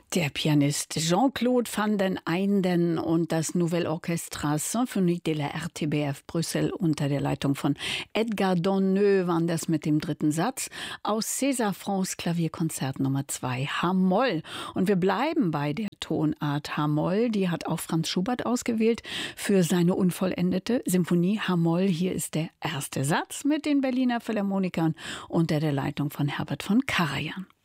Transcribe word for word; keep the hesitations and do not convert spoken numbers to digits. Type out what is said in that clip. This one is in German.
Der Pianist Jean-Claude van den Einden und das Nouvelle Orchestra Symphonie de la R T B F Brüssel unter der Leitung von Edgar Donneux waren das mit dem dritten Satz aus César Francs Klavierkonzert Nummer zwei H-Moll. Und wir bleiben bei der Tonart H-Moll, die hat auch Franz Schubert ausgewählt für seine unvollendete Symphonie H-Moll. Hier ist der erste Satz mit den Berliner Philharmonikern unter der Leitung von Herbert von Karajan.